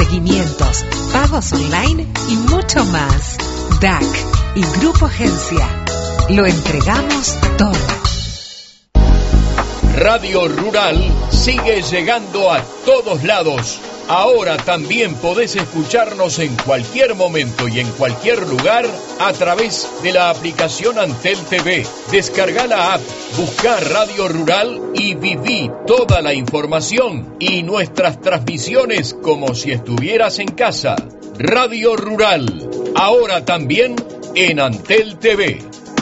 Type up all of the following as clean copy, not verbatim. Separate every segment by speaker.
Speaker 1: seguimientos, pagos online y mucho más. DAC y Grupo Agencia. Lo entregamos todo.
Speaker 2: Radio Rural sigue llegando a todos lados. Ahora también podés escucharnos en cualquier momento y en cualquier lugar a través de la aplicación Antel TV. Descarga la app, busca Radio Rural y viví toda la información y nuestras transmisiones como si estuvieras en casa. Radio Rural, ahora también en Antel TV.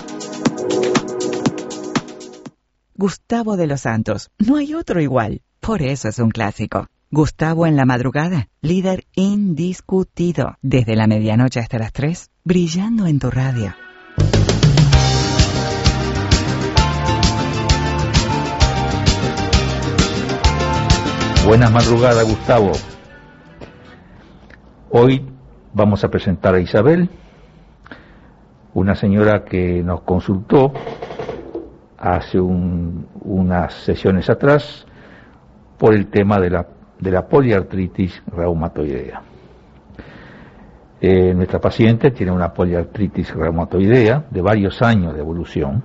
Speaker 3: Gustavo de los Santos, no hay otro igual, por eso es un clásico. Gustavo en la madrugada, líder indiscutido, desde la medianoche hasta las 3, brillando en tu radio.
Speaker 4: Buenas madrugadas, Gustavo. Hoy vamos a presentar a Isabel, una señora que nos consultó hace unas sesiones atrás por el tema de la poliartritis reumatoidea. Nuestra paciente tiene una poliartritis reumatoidea de varios años de evolución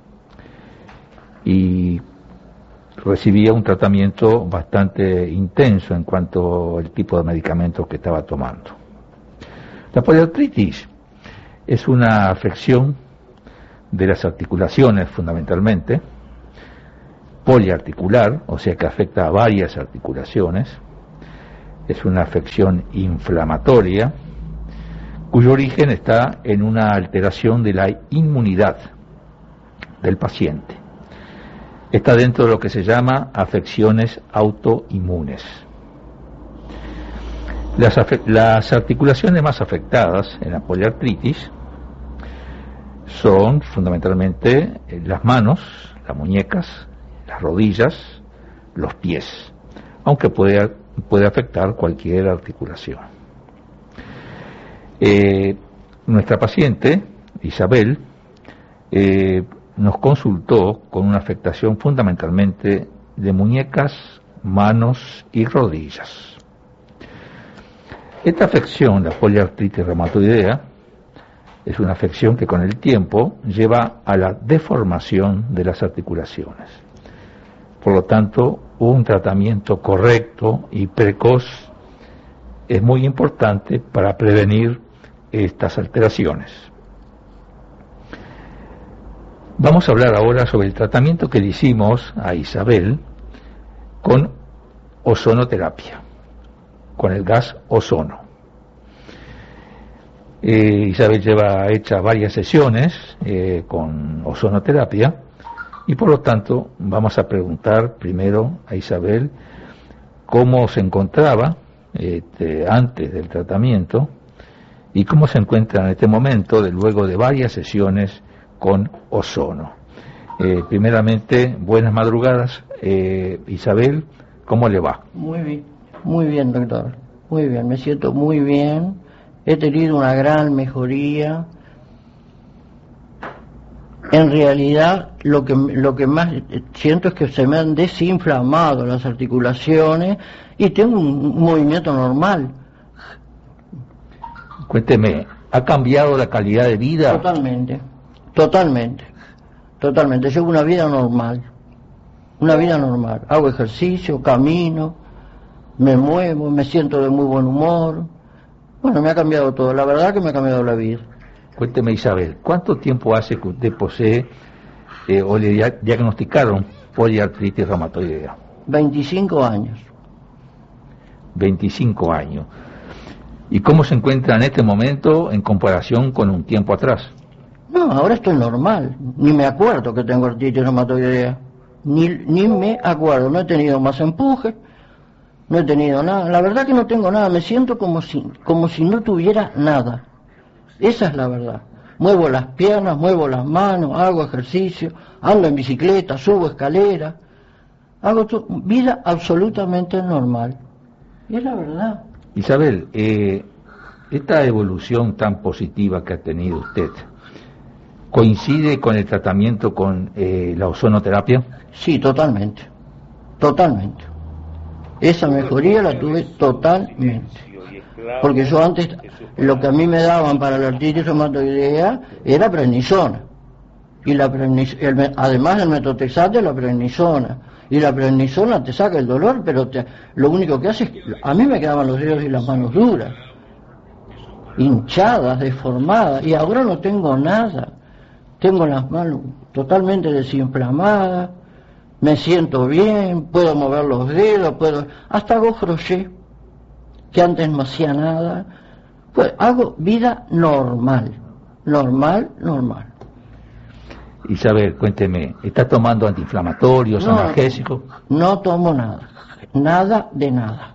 Speaker 4: y recibía un tratamiento bastante intenso en cuanto al tipo de medicamentos que estaba tomando. La poliartritis es una afección de las articulaciones fundamentalmente, poliarticular, o sea que afecta a varias articulaciones, es una afección inflamatoria, cuyo origen está en una alteración de la inmunidad del paciente. Está dentro de lo que se llama afecciones autoinmunes. Las articulaciones más afectadas en la poliartritis son fundamentalmente las manos, las muñecas, las rodillas, los pies, aunque puede afectar cualquier articulación. Nuestra paciente, Isabel, nos consultó con una afectación fundamentalmente de muñecas, manos y rodillas. Esta afección, la poliartritis reumatoidea, es una afección que con el tiempo lleva a la deformación de las articulaciones. Por lo tanto, un tratamiento correcto y precoz es muy importante para prevenir estas alteraciones. Vamos a hablar ahora sobre el tratamiento que le hicimos a Isabel con ozonoterapia, con el gas ozono. Isabel lleva hecha varias sesiones con ozonoterapia y por lo tanto vamos a preguntar primero a Isabel cómo se encontraba antes del tratamiento y cómo se encuentra en este momento luego de varias sesiones con ozono. Primeramente, buenas madrugadas. Isabel, ¿cómo le va?
Speaker 5: Muy bien, doctor. Muy bien, me siento muy bien. He tenido una gran mejoría. En realidad, lo que más siento es que se me han desinflamado las articulaciones y tengo un movimiento normal.
Speaker 4: Cuénteme, ¿ha cambiado la calidad de vida?
Speaker 5: Totalmente. Llevo una vida normal. Hago ejercicio, camino, me muevo, me siento de muy buen humor. Bueno, me ha cambiado todo, la verdad que me ha cambiado la vida.
Speaker 4: Cuénteme, Isabel, ¿cuánto tiempo hace que usted posee o le diagnosticaron poliartritis reumatoidea?
Speaker 5: 25 años.
Speaker 4: 25 años. ¿Y cómo se encuentra en este momento en comparación con un tiempo atrás?
Speaker 5: No, ahora estoy normal. Ni me acuerdo que tengo artritis reumatoidea. Ni me acuerdo. No he tenido más empuje. No he tenido nada. La verdad que no tengo nada. Me siento como si no tuviera nada. Esa es la verdad. Muevo las piernas, muevo las manos, hago ejercicio, ando en bicicleta, subo escalera. Hago vida absolutamente normal. Y es la verdad.
Speaker 4: Isabel, esta evolución tan positiva que ha tenido usted, ¿coincide con el tratamiento con la ozonoterapia?
Speaker 5: Sí, totalmente. Esa mejoría la tuve totalmente. porque yo antes, lo que a mí me daban para la artritis reumatoidea era prednisona, y además del metotrexato, la prednisona, y la prednisona te saca el dolor, pero lo único que hace es que a mí me quedaban los dedos y las manos duras, hinchadas, deformadas, y ahora no tengo nada. Tengo las manos totalmente desinflamadas, me siento bien, puedo mover los dedos, hasta hago crochet, que antes no hacía nada. Pues hago vida normal.
Speaker 4: Isabel, cuénteme, ¿está tomando antiinflamatorios, analgésicos?
Speaker 5: No tomo nada de nada.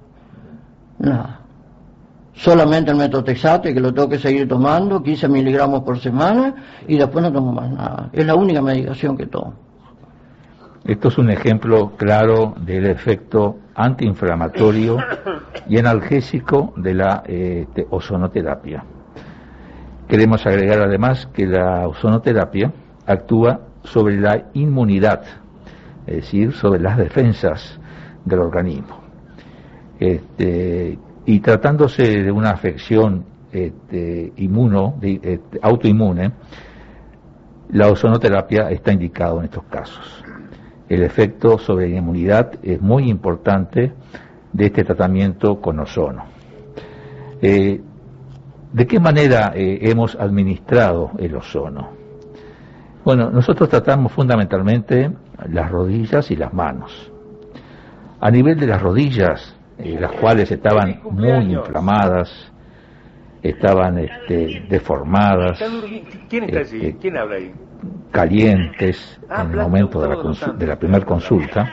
Speaker 5: Solamente el metotrexato, que lo tengo que seguir tomando, 15 miligramos por semana, y después no tomo más nada. Es la única medicación que tomo.
Speaker 4: Esto es un ejemplo claro del efecto antiinflamatorio y analgésico de la ozonoterapia. Queremos agregar además que la ozonoterapia actúa sobre la inmunidad, es decir, sobre las defensas del organismo. Y tratándose de una afección autoinmune, la ozonoterapia está indicada en estos casos. El efecto sobre la inmunidad es muy importante de este tratamiento con ozono. ¿De qué manera hemos administrado el ozono? Bueno, nosotros tratamos fundamentalmente las rodillas y las manos. A nivel de las rodillas, las cuales estaban muy inflamadas, estaban deformadas,
Speaker 6: ¿Quién está allí? ¿Quién habla ahí?
Speaker 4: calientes en el momento de la primera consulta.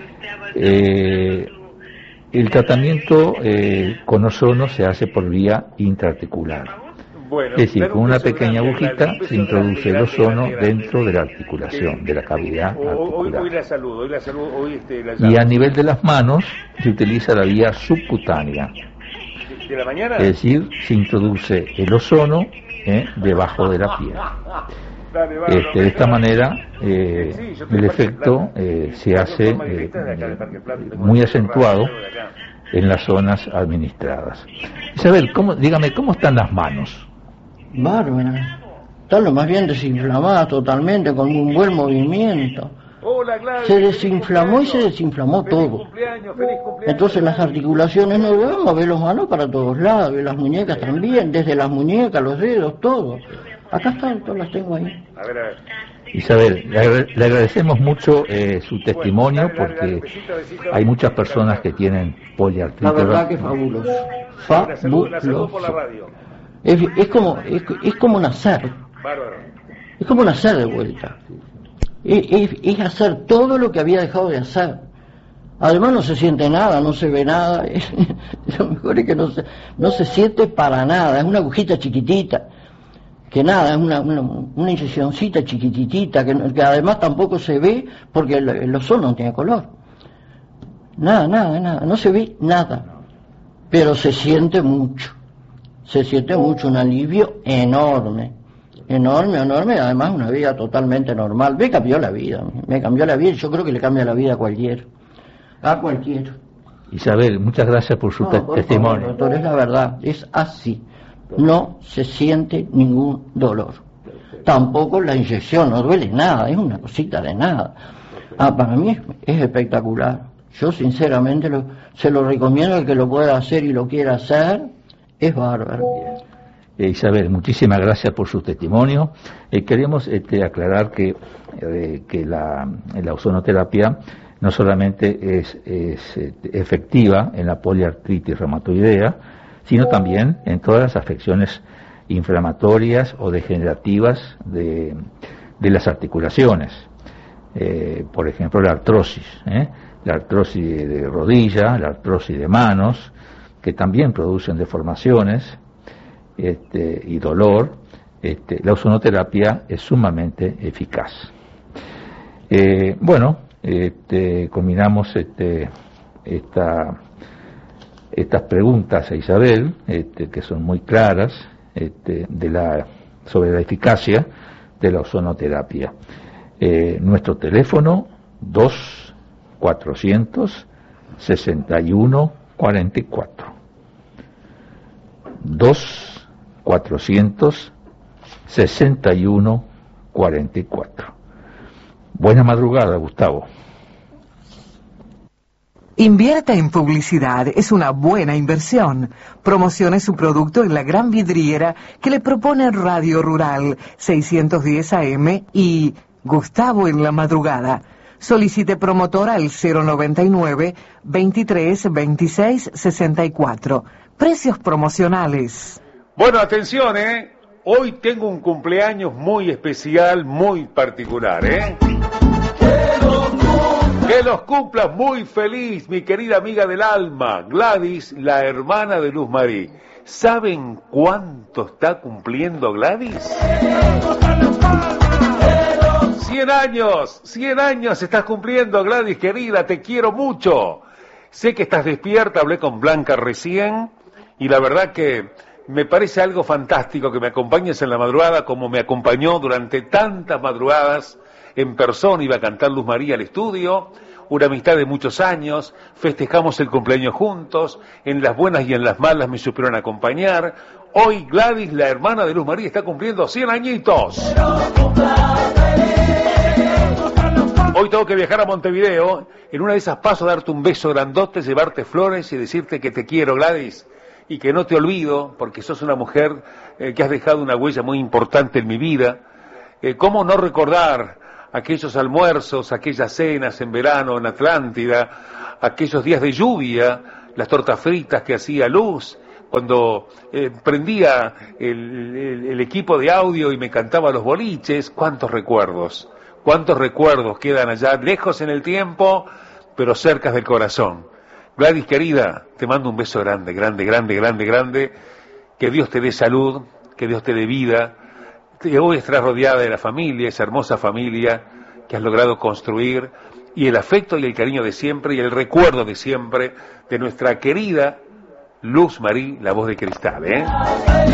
Speaker 4: El tratamiento con ozono se hace por vía intraarticular.
Speaker 6: Bueno,
Speaker 4: Es decir, con una pequeña agujita se introduce el ozono dentro de la articulación, de la cavidad articular.
Speaker 6: Hoy la saludo, la
Speaker 4: Y a nivel de las manos se utiliza la vía subcutánea.
Speaker 6: ¿De la mañana?
Speaker 4: Es decir, se introduce el ozono debajo de la piel. De esta manera el efecto se hace muy acentuado en las zonas administradas. Isabel, dígame, ¿cómo están las manos?
Speaker 5: Bárbara. Están lo más bien desinflamadas totalmente, con un buen movimiento. Se desinflamó y se desinflamó todo. Entonces las articulaciones no deben mover las manos para todos lados, y las muñecas también, desde las muñecas, los dedos, todo. Acá están, todas las tengo ahí.
Speaker 4: Isabel, le agradecemos mucho su testimonio, porque hay muchas personas que tienen poliartritis.
Speaker 5: La verdad que es fabuloso. Fabuloso. Es como nacer. Es como nacer de vuelta. Es hacer todo lo que había dejado de hacer. Además no se siente nada, no se ve nada. Lo mejor es que no se siente para nada. Es una agujita chiquitita. Que nada, es una incisioncita chiquititita, que además tampoco se ve porque el ozono no tiene color. Nada, no se ve nada. Pero se siente mucho, un alivio enorme, además una vida totalmente normal. Me cambió la vida, y yo creo que le cambia la vida a cualquiera.
Speaker 4: Isabel, muchas gracias por su testimonio.
Speaker 5: Favor, doctor, es la verdad, es así. No se siente ningún dolor. Tampoco la inyección, no duele nada, es una cosita de nada. Para mí es espectacular. Yo sinceramente se lo recomiendo al que lo pueda hacer y lo quiera hacer, es bárbaro.
Speaker 4: Isabel, muchísimas gracias por su testimonio. Queremos aclarar que la ozonoterapia no solamente es efectiva en la poliartritis reumatoidea, sino también en todas las afecciones inflamatorias o degenerativas de las articulaciones. Por ejemplo, la artrosis de rodilla, la artrosis de manos, que también producen deformaciones y dolor. La ozonoterapia es sumamente eficaz. Combinamos estas preguntas a Isabel, que son muy claras, sobre la eficacia de la ozonoterapia. Nuestro teléfono 2-400-61-44. 2-461-44. Buena madrugada, Gustavo.
Speaker 1: Invierta en publicidad, es una buena inversión. Promocione su producto en la gran vidriera que le propone Radio Rural 610 AM y Gustavo en la madrugada. Solicite promotor al 099 23 26 64. Precios promocionales.
Speaker 6: Bueno, atención, hoy tengo un cumpleaños muy especial, muy particular, Que los cumplas muy feliz, mi querida amiga del alma, Gladys, la hermana de Luz Marí. ¿Saben cuánto está cumpliendo Gladys? 100 años estás cumpliendo, Gladys, querida, te quiero mucho. Sé que estás despierta, hablé con Blanca recién, y la verdad que me parece algo fantástico que me acompañes en la madrugada, como me acompañó durante tantas madrugadas. En persona iba a cantar Luz María al estudio, una amistad de muchos años, festejamos el cumpleaños juntos, en las buenas y en las malas me supieron acompañar. Hoy Gladys, la hermana de Luz María, está cumpliendo 100 añitos. Hoy tengo que viajar a Montevideo, en una de esas paso a darte un beso grandote, llevarte flores y decirte que te quiero, Gladys, y que no te olvido, porque sos una mujer que has dejado una huella muy importante en mi vida. ¿Cómo no recordar aquellos almuerzos, aquellas cenas en verano en Atlántida, aquellos días de lluvia, las tortas fritas que hacía Luz, cuando prendía el equipo de audio y me cantaba los boliches? ¿Cuántos recuerdos quedan allá, lejos en el tiempo, pero cerca del corazón? Gladys, querida, te mando un beso grande, grande, grande, grande, grande. Que Dios te dé salud, que Dios te dé vida. Hoy estarás rodeada de la familia, esa hermosa familia que has logrado construir, y el afecto y el cariño de siempre, y el recuerdo de siempre de nuestra querida Luz Marí, la voz de cristal,